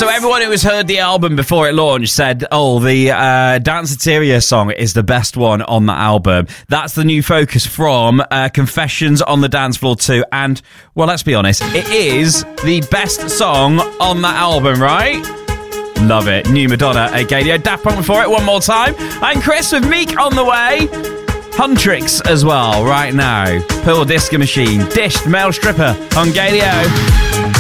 So everyone who has heard the album before it launched said, the Danceteria song is the best one on the album. That's the new focus from Confessions on the Dance Floor 2. And, well, let's be honest, it is the best song on that album, right? Love it. New Madonna, aka Daft Punk before it. One more time. I'm Chris with Meek on the way. Huntrix as well right now. Pearl Disco Machine. Dished Male Stripper on Galio.